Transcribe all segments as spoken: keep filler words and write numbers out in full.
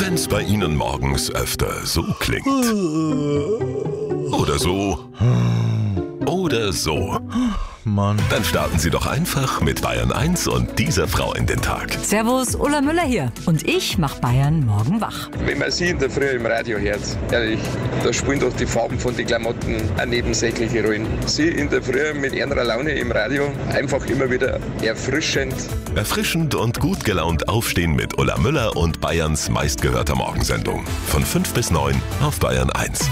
Wenn's bei Ihnen morgens öfter so klingt. Oder so. Oder so. Mann. Dann starten Sie doch einfach mit Bayern eins und dieser Frau in den Tag. Servus, Ulla Müller hier. Und ich mach Bayern morgen wach. Wenn man sie in der Früh im Radio hört, ehrlich, da spielen doch die Farben von den Klamotten eine nebensächliche Rolle. Sie in der Früh mit ihrer Laune im Radio, einfach immer wieder erfrischend. Erfrischend und gut gelaunt aufstehen mit Ulla Müller und Bayerns meistgehörter Morgensendung. Von fünf bis neun auf Bayern eins.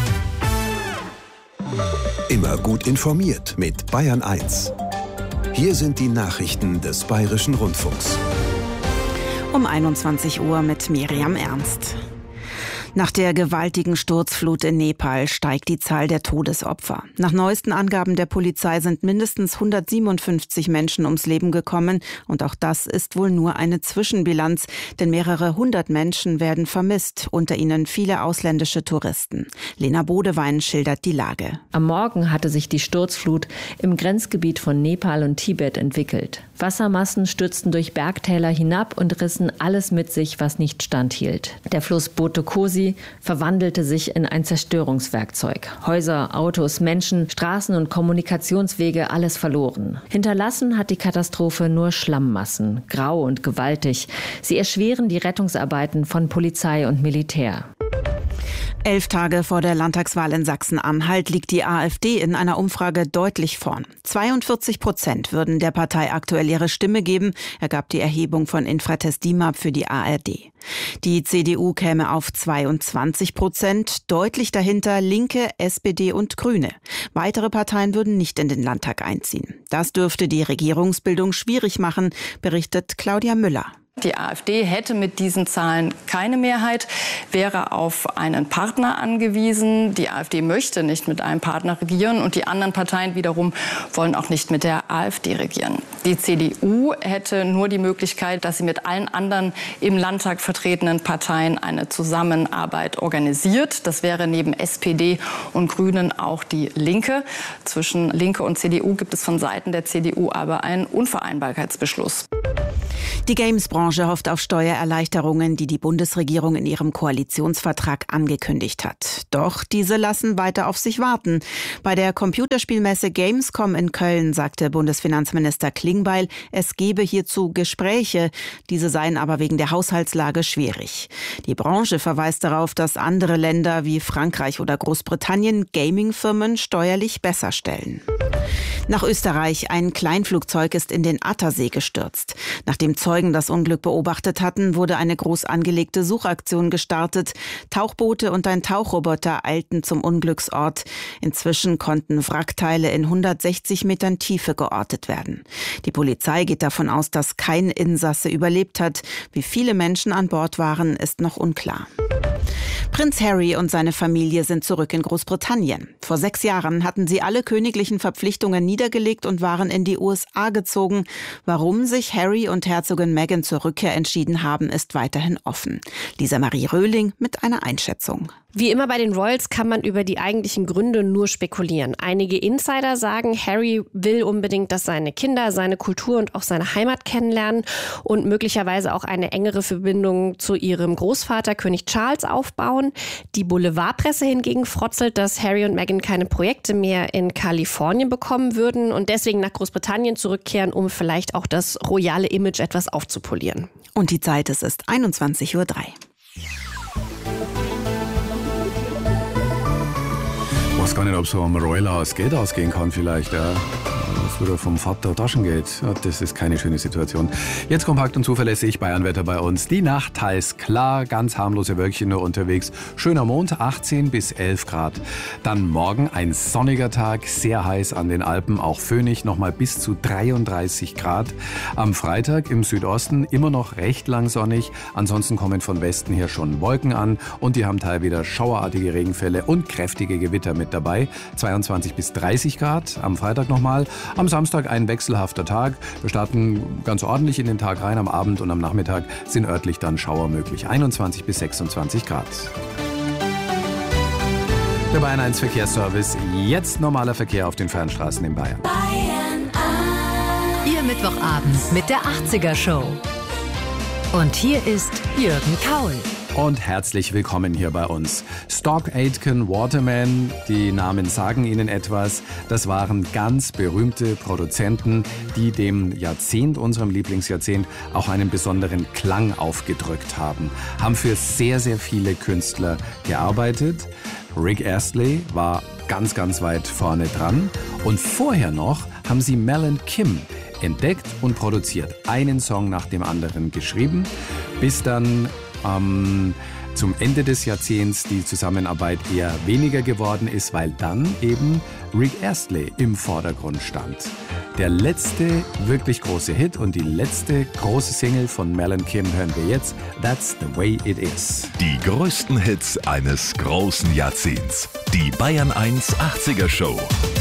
Immer gut informiert mit Bayern eins. Hier sind die Nachrichten des Bayerischen Rundfunks. Um einundzwanzig Uhr mit Miriam Ernst. Nach der gewaltigen Sturzflut in Nepal steigt die Zahl der Todesopfer. Nach neuesten Angaben der Polizei sind mindestens hundertsiebenundfünfzig Menschen ums Leben gekommen. Und auch das ist wohl nur eine Zwischenbilanz, denn mehrere hundert Menschen werden vermisst, unter ihnen viele ausländische Touristen. Lena Bodewein schildert die Lage. Am Morgen hatte sich die Sturzflut im Grenzgebiet von Nepal und Tibet entwickelt. Wassermassen stürzten durch Bergtäler hinab und rissen alles mit sich, was nicht standhielt. Der Fluss Boto Kosi verwandelte sich in ein Zerstörungswerkzeug. Häuser, Autos, Menschen, Straßen und Kommunikationswege, alles verloren. Hinterlassen hat die Katastrophe nur Schlammmassen, grau und gewaltig. Sie erschweren die Rettungsarbeiten von Polizei und Militär. Elf Tage vor der Landtagswahl in Sachsen-Anhalt liegt die AfD in einer Umfrage deutlich vorn. zweiundvierzig Prozent würden der Partei aktuell ihre Stimme geben, ergab die Erhebung von Infratest DIMAP für die A R D. Die C D U käme auf zweiundzwanzig Prozent, deutlich dahinter Linke, S P D und Grüne. Weitere Parteien würden nicht in den Landtag einziehen. Das dürfte die Regierungsbildung schwierig machen, berichtet Claudia Müller. Die AfD hätte mit diesen Zahlen keine Mehrheit, wäre auf einen Partner angewiesen. Die AfD möchte nicht mit einem Partner regieren und die anderen Parteien wiederum wollen auch nicht mit der AfD regieren. Die C D U hätte nur die Möglichkeit, dass sie mit allen anderen im Landtag vertretenen Parteien eine Zusammenarbeit organisiert. Das wäre neben S P D und Grünen auch die Linke. Zwischen Linke und C D U gibt es von Seiten der C D U aber einen Unvereinbarkeitsbeschluss. Die Games-Branche hofft auf Steuererleichterungen, die die Bundesregierung in ihrem Koalitionsvertrag angekündigt hat. Doch diese lassen weiter auf sich warten. Bei der Computerspielmesse Gamescom in Köln sagte Bundesfinanzminister Klingbeil, es gebe hierzu Gespräche. Diese seien aber wegen der Haushaltslage schwierig. Die Branche verweist darauf, dass andere Länder wie Frankreich oder Großbritannien Gaming-Firmen steuerlich besser stellen. Nach Österreich, ein Kleinflugzeug ist in den Attersee gestürzt. Nachdem Zeugen das Unglück beobachtet hatten, wurde eine groß angelegte Suchaktion gestartet. Tauchboote und ein Tauchroboter eilten zum Unglücksort. Inzwischen konnten Wrackteile in hundertsechzig Metern Tiefe geortet werden. Die Polizei geht davon aus, dass kein Insasse überlebt hat. Wie viele Menschen an Bord waren, ist noch unklar. Prinz Harry und seine Familie sind zurück in Großbritannien. Vor sechs Jahren hatten sie alle königlichen Verpflichtungen niedergelegt und waren in die U S A gezogen. Warum sich Harry und Herzogin Meghan zur Rückkehr entschieden haben, ist weiterhin offen. Lisa Marie Röhling mit einer Einschätzung. Wie immer bei den Royals kann man über die eigentlichen Gründe nur spekulieren. Einige Insider sagen, Harry will unbedingt, dass seine Kinder seine Kultur und auch seine Heimat kennenlernen und möglicherweise auch eine engere Verbindung zu ihrem Großvater König Charles aufbauen. Die Boulevardpresse hingegen frotzelt, dass Harry und Meghan keine Projekte mehr in Kalifornien bekommen würden und deswegen nach Großbritannien zurückkehren, um vielleicht auch das royale Image etwas aufzupolieren. Und die Zeit, es ist einundzwanzig Uhr drei. Ich weiß gar nicht, ob so am Royal-Haus Geld ausgehen kann vielleicht. Ja. Das wieder vom Vater Taschengeld. Ja, das ist keine schöne Situation. Jetzt kompakt und zuverlässig Bayernwetter bei uns. Die Nacht teils klar, ganz harmlose Wölkchen nur unterwegs. Schöner Mond, achtzehn bis elf Grad. Dann morgen ein sonniger Tag, sehr heiß an den Alpen. Auch föhnig, nochmal bis zu dreiunddreißig Grad. Am Freitag im Südosten immer noch recht lang sonnig. Ansonsten kommen von Westen her schon Wolken an. Und die haben teilweise wieder schauerartige Regenfälle und kräftige Gewitter mit dabei. zweiundzwanzig bis dreißig Grad am Freitag nochmal. Am Samstag ein wechselhafter Tag. Wir starten ganz ordentlich in den Tag rein. Am Abend und am Nachmittag sind örtlich dann Schauer möglich. einundzwanzig bis sechsundzwanzig Grad. Der Bayern eins Verkehrsservice. Jetzt normaler Verkehr auf den Fernstraßen in Bayern. Bayern eins. Ihr Mittwochabend mit der achtziger Show. Und hier ist Jürgen Kaul. und herzlich willkommen hier bei uns. Stock Aitken Waterman, die Namen sagen Ihnen etwas. Das waren ganz berühmte Produzenten, die dem Jahrzehnt, unserem Lieblingsjahrzehnt, auch einen besonderen Klang aufgedrückt haben. Haben für sehr, sehr viele Künstler gearbeitet. Rick Astley war ganz, ganz weit vorne dran. Und vorher noch haben sie Mel und Kim entdeckt und produziert. Einen Song nach dem anderen geschrieben, bis dann ähm, zum Ende des Jahrzehnts die Zusammenarbeit eher weniger geworden ist, weil dann eben Rick Astley im Vordergrund stand. Der letzte wirklich große Hit und die letzte große Single von Mel und Kim hören wir jetzt. That's the way it is. Die größten Hits eines großen Jahrzehnts. Die Bayern eins achtziger Show.